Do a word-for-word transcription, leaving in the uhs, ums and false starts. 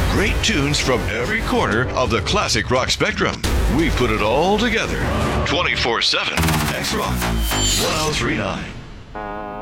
Great tunes from every corner of the classic rock spectrum. We put it all together. twenty-four seven X Rock one oh three point nine.